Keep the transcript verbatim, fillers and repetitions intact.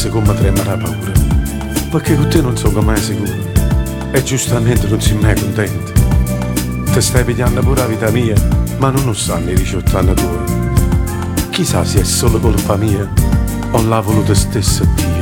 sapessi come tremare la paura, perché con te non sono mai sicuro e giustamente non sei mai contento. Ti stai pigliando pure la vita mia, ma non lo sanno i diciotto anni tuoi. Chissà se è solo colpa mia o l'ha voluto stesso Dio.